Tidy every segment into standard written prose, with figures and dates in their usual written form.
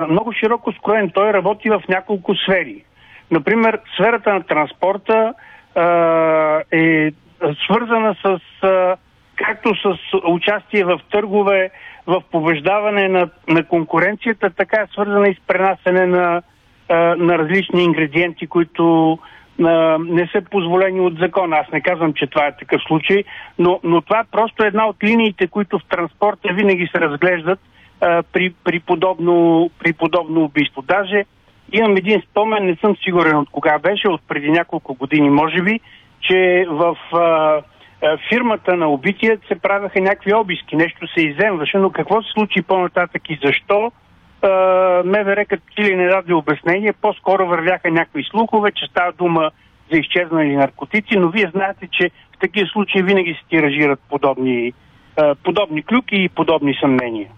много широко скроен. Той работи в няколко сфери. Например, сферата на транспорта е свързана с както с участие в търгове, в побеждаване на конкуренцията, така е свързана и с пренасене на различни ингредиенти, които не са позволени от закона. Аз не казвам, че това е такъв случай, но това е просто една от линиите, които в транспорта винаги се разглеждат при подобно убийство. Даже имам един спомен, не съм сигурен от кога беше, от преди няколко години, може би, че в фирмата на убитият се правяха някакви обиски, нещо се изземваше, но какво се случи по-нататък и защо, МВР като че ли не даде обяснение, по-скоро вървяха някакви слухове, че става дума за изчезнали наркотици, но вие знаете, че в такива случаи винаги се тиражират подобни клюки и подобни съмнения.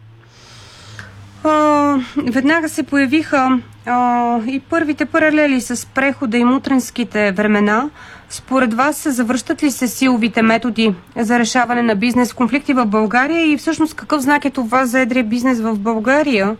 Веднага се появиха и първите паралели с прехода и мутренските времена. Според вас завръщат ли се силовите методи за решаване на бизнес конфликти в България и всъщност какъв знак е това за едрия бизнес в България?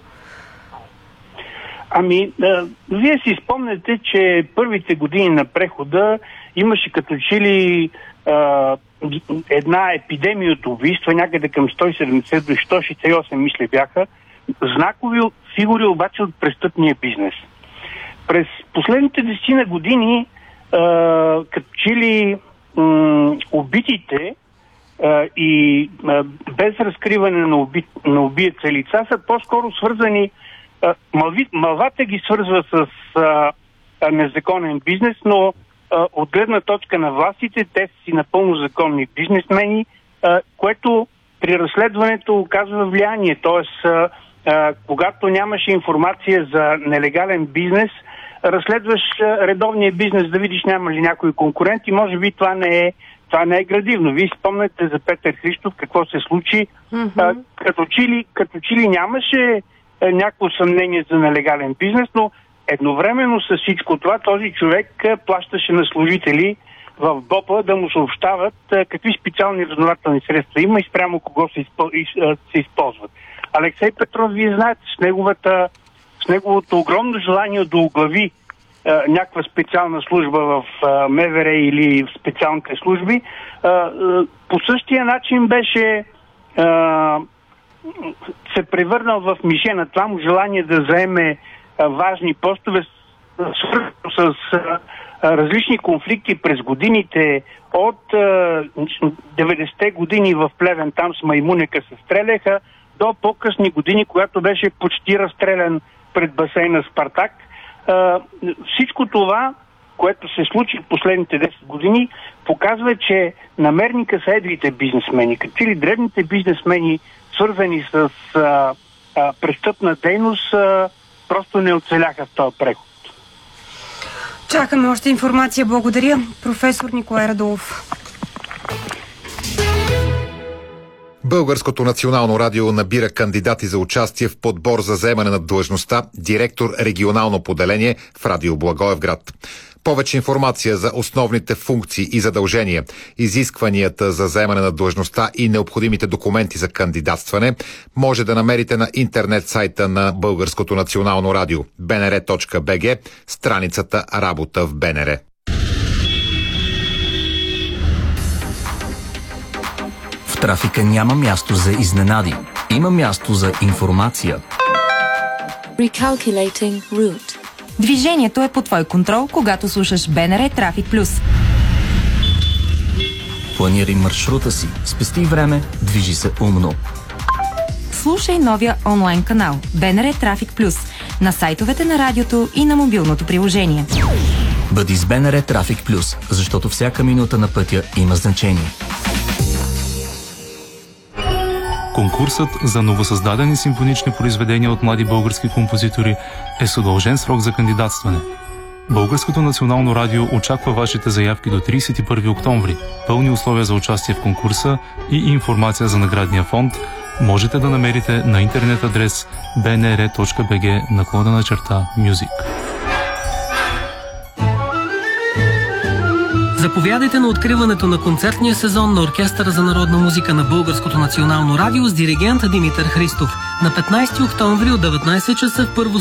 Вие си спомняте, че първите години на прехода имаше като че ли една епидемия от убийства, някъде към 170 до 168, мисля, бяха, знакови фигури обаче от престъпния бизнес. През последните 10 години като че ли убитите и без разкриване на убиеца лица са по-скоро свързани. Мълвата ги свързва с незаконен бизнес, но от гледна точка на властите те са си напълно законни бизнесмени, което при разследването оказва влияние. Тоест, когато нямаше информация за нелегален бизнес, разследваш редовния бизнес да видиш няма ли някои конкуренти. Може би това не е градивно. Вие спомняте за Петър Христов какво се случи. Като че ли нямаше някакво съмнение за нелегален бизнес, но едновременно с всичко това този човек плащаше на служители в БОП да му съобщават какви специални разузнавателни средства има и спрямо кого се използват. Алексей Петров, вие знаете, с неговото огромно желание да оглави някаква специална служба в МВР или в специалните служби, по същия начин беше се превърнал в мише на това му желание да заеме важни постове, свързано с различни конфликти през годините. От 90-те години в Плевен, там с Маймунека се стреляха, до по-късни години, когато беше почти разстрелян пред басейна Спартак. Всичко това, което се случи в последните 10 години, показва, че намерника са едрите бизнесмени. Като ли древните бизнесмени, свързани с престъпна дейност, просто не оцеляха в този преход. Чакаме още информация. Благодаря, професор Николай Радулов. Българското национално радио набира кандидати за участие в подбор за заемане на длъжността директор регионално поделение в Радио Благоевград. Повече информация за основните функции и задължения, изискванията за заемане на длъжността и необходимите документи за кандидатстване може да намерите на интернет сайта на Българското национално радио bnr.bg, страницата Работа в БНР. В трафика няма място за изненади. Има място за информация. Recalculating route. Движението е под твой контрол, когато слушаш БНР Трафик Плюс. Планирай маршрута си, спести време, движи се умно. Слушай новия онлайн канал БНР Трафик Плюс на сайтовете на радиото и на мобилното приложение. Бъди с БНР Трафик Плюс, защото всяка минута на пътя има значение. Конкурсът за новосъздадени симфонични произведения от млади български композитори е с удължен срок за кандидатстване. Българското национално радио очаква вашите заявки до 31 октомври. Пълни условия за участие в конкурса и информация за наградния фонд можете да намерите на интернет адрес bnr.bg/music. Заповядайте на откриването на концертния сезон на Оркестъра за народна музика на Българското национално радио с диригент Димитър Христов на 15 октомври от 19 часа в първо